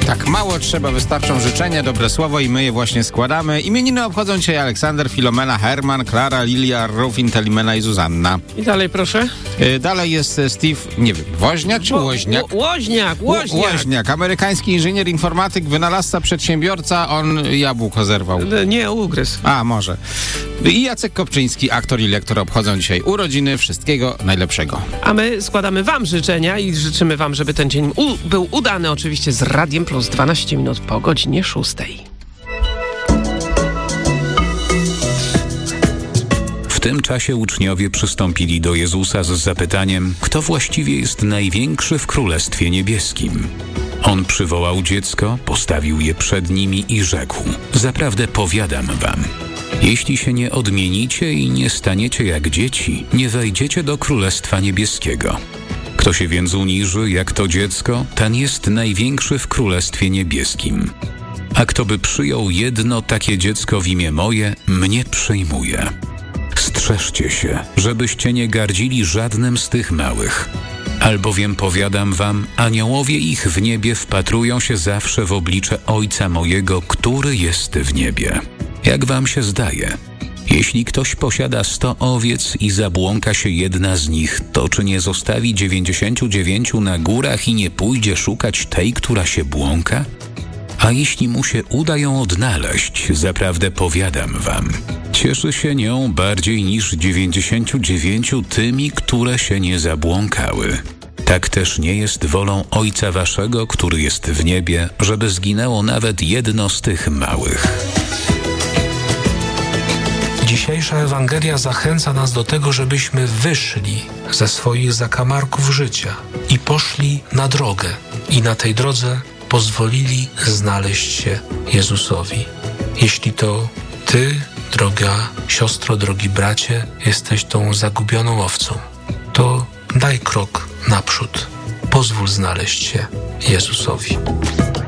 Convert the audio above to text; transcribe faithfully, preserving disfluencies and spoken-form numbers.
Tak, mało trzeba, wystarczą życzenia, dobre słowo i my je właśnie składamy. Imieniny obchodzą dzisiaj Aleksander, Filomena, Herman, Klara, Lilia, Rufin, Telimena i Zuzanna. I dalej proszę. Yy, dalej jest Steve, nie wiem, Woźniak czy Wo- Łoźniak? Ło- Łoźniak, Łoźniak. Łoźniak, amerykański inżynier, informatyk, wynalazca, przedsiębiorca, on jabłko zerwał. Nie, ugryzł. A, może. I Jacek Kopczyński, aktor i lektor, obchodzą dzisiaj urodziny. Wszystkiego najlepszego. A my składamy wam życzenia i życzymy wam, żeby ten dzień u- był udany oczywiście z Radiem Plus dwanaście minut po godzinie szóstej. W tym czasie uczniowie przystąpili do Jezusa z zapytaniem, kto właściwie jest największy w Królestwie Niebieskim. On przywołał dziecko, postawił je przed nimi i rzekł, zaprawdę powiadam wam, jeśli się nie odmienicie i nie staniecie jak dzieci, nie wejdziecie do Królestwa Niebieskiego. Kto się więc uniży jak to dziecko, ten jest największy w Królestwie Niebieskim. A kto by przyjął jedno takie dziecko w imię moje, mnie przyjmuje. Strzeżcie się, żebyście nie gardzili żadnym z tych małych. Albowiem powiadam wam, aniołowie ich w niebie wpatrują się zawsze w oblicze Ojca mojego, który jest w niebie. Jak wam się zdaje? Jeśli ktoś posiada sto owiec i zabłąka się jedna z nich, to czy nie zostawi dziewięćdziesięciu dziewięciu na górach i nie pójdzie szukać tej, która się błąka? A jeśli mu się uda ją odnaleźć, zaprawdę powiadam wam, cieszy się nią bardziej niż dziewięćdziesięciu dziewięciu tymi, które się nie zabłąkały. Tak też nie jest wolą Ojca waszego, który jest w niebie, żeby zginęło nawet jedno z tych małych. Dzisiejsza Ewangelia zachęca nas do tego, żebyśmy wyszli ze swoich zakamarków życia i poszli na drogę. I na tej drodze pozwolili znaleźć się Jezusowi. Jeśli to ty, droga siostro, drogi bracie, jesteś tą zagubioną owcą, to daj krok naprzód. Pozwól znaleźć się Jezusowi.